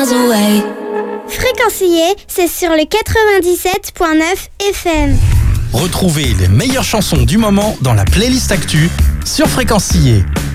miles away. Fréquencier, c'est sur le 97.9 FM. Retrouvez les meilleures chansons du moment dans la playlist Actu sur Fréquencier.